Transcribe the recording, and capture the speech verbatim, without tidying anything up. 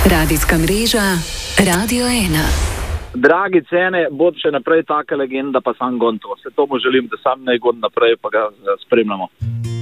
Radijska mreža Radio ena. Dragi cene, bo še naprej taka legenda, pa sam gon to. Se tomu želim, da sam naj gon naprej, pa ga spremljamo.